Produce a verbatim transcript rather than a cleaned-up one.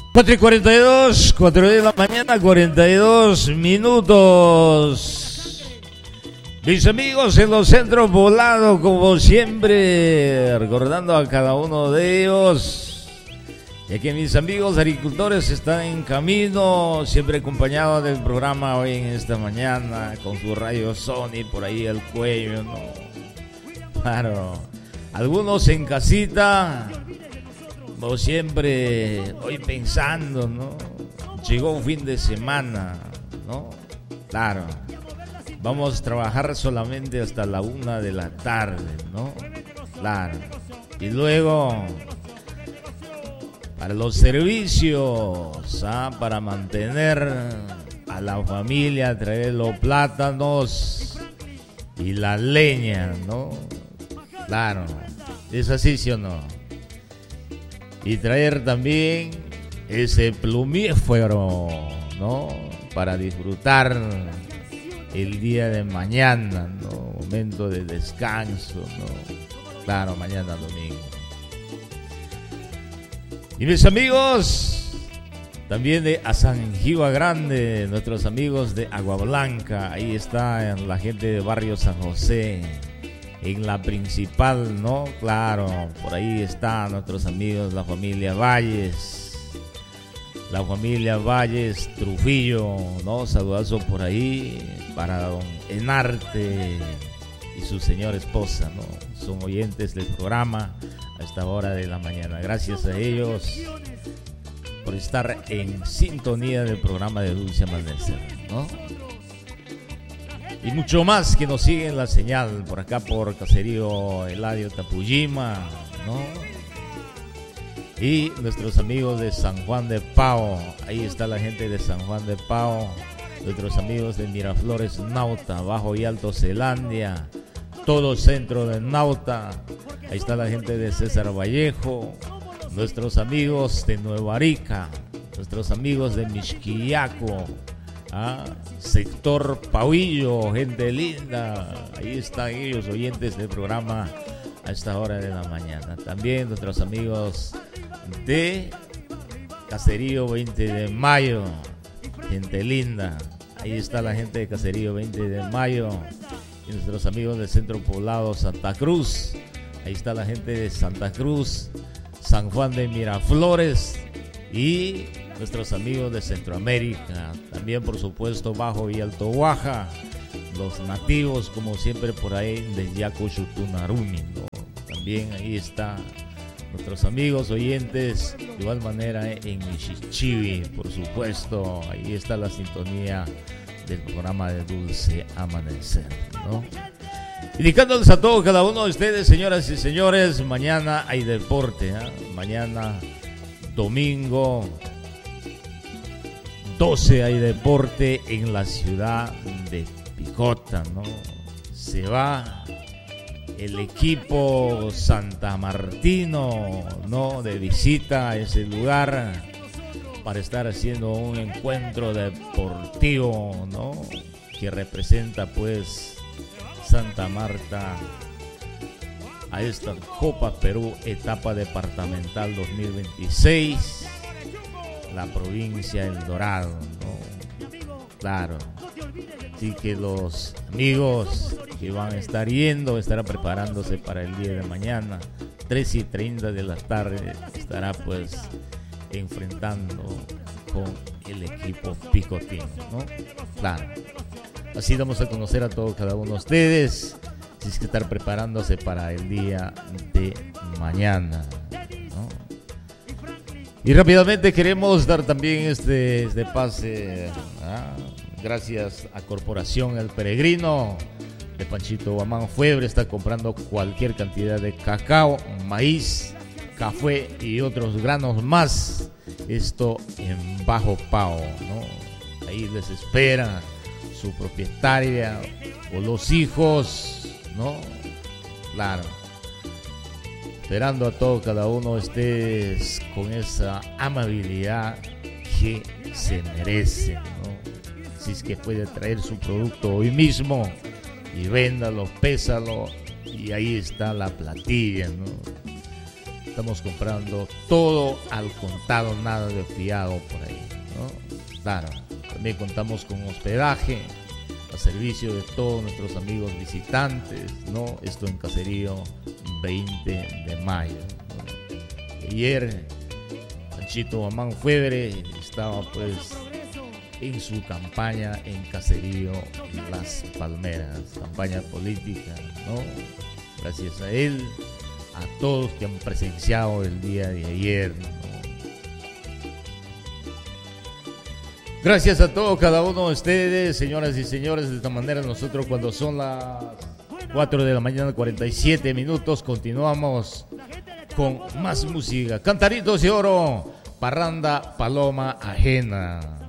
cuatro y cuarenta y dos, cuatro de la mañana, cuarenta y dos minutos. Mis amigos en los centros poblados, como siempre, recordando a cada uno de ellos, ya que mis amigos agricultores están en camino, siempre acompañados del programa hoy en esta mañana, con su radio Sony por ahí al cuello, ¿no? Claro, algunos en casita, como siempre, hoy pensando, ¿no? Llegó un fin de semana, ¿no? Claro, vamos a trabajar solamente hasta la una de la tarde, ¿no? Claro, y luego para los servicios, ¿ah? Para mantener a la familia, traer los plátanos y la leña, ¿no? Claro, ¿es así, sí o no? Y traer también ese plumífero, ¿no? Para disfrutar el día de mañana, ¿no? Momento de descanso, ¿no? Claro, mañana domingo. Y mis amigos, también de Azangihua Grande, nuestros amigos de Agua Blanca, ahí está la gente de Barrio San José, en la principal, ¿no? Claro, por ahí están nuestros amigos, la familia Valles, la familia Valles Trujillo, ¿no? Saludazo por ahí para don Enarte y su señora esposa, ¿no? Son oyentes del programa a esta hora de la mañana. Gracias a ellos por estar en sintonía del programa de Dulce Amanecer, ¿no? Y mucho más que nos siguen la señal por acá por Caserío Eladio Tapujima, ¿no? Y nuestros amigos de San Juan de Pao, ahí está la gente de San Juan de Pao, nuestros amigos de Miraflores Nauta, Bajo y Alto Zelandia, todo centro de Nauta, ahí está la gente de César Vallejo, nuestros amigos de Nueva Arica, nuestros amigos de Mixquiaco, ¿ah? Sector Pauillo, gente linda, ahí están ellos oyentes del programa a esta hora de la mañana. También nuestros amigos de Caserío veinte de mayo, gente linda, ahí está la gente de Caserío veinte de mayo. Y nuestros amigos del centro poblado Santa Cruz, ahí está la gente de Santa Cruz, San Juan de Miraflores y nuestros amigos de Centroamérica, también por supuesto Bajo y Alto Oaxaca, los nativos como siempre por ahí de Yacuchutunarumi, ¿no? También ahí está nuestros amigos oyentes, de igual manera en Michichivi, por supuesto, ahí está la sintonía del programa de Dulce Amanecer, ¿no? Indicándoles a todos, cada uno de ustedes, señoras y señores, mañana hay deporte, ¿eh? Mañana domingo doce hay deporte en la ciudad de Picota, ¿no? Se va el equipo santamartino, ¿no? De visita a ese lugar para estar haciendo un encuentro deportivo, ¿no? Que representa pues Santa Marta a esta Copa Perú etapa departamental dos mil veintiséis, la provincia El Dorado, ¿no? Claro, así que los amigos que van a estar yendo estarán preparándose para el día de mañana, tres y treinta de la tarde estará pues enfrentando con el equipo picotino, ¿no? Claro, así vamos a conocer a todos cada uno de ustedes, si es que estar preparándose para el día de mañana, ¿no? Y rápidamente queremos dar también este, este pase, ¿ah? Gracias a Corporación El Peregrino de Panchito Guamán Febre, está comprando cualquier cantidad de cacao, maíz, café y otros granos más, esto en Bajo Pao, ¿no? Ahí les espera su propietaria o los hijos, ¿no? Claro, esperando a todo cada uno estés con esa amabilidad que se merece, ¿no? Si es que puede traer su producto hoy mismo y véndalo, pésalo y ahí está la platilla, ¿no? estamos comprando todo al contado, nada de fiado por ahí, ¿no? Claro, también contamos con hospedaje a servicio de todos nuestros amigos visitantes, ¿no? Esto en Caserío veinte de mayo, ¿no? Ayer Panchito Amán Febre estaba pues en su campaña en Caserío Las Palmeras, campaña política, ¿no? Gracias a él, a todos que han presenciado el día de ayer, ¿no? Gracias a todos, cada uno de ustedes, señoras y señores. De esta manera nosotros, cuando son las cuatro de la mañana, cuarenta y siete minutos, continuamos con más música. Cantaritos de Oro, Parranda Paloma Ajena.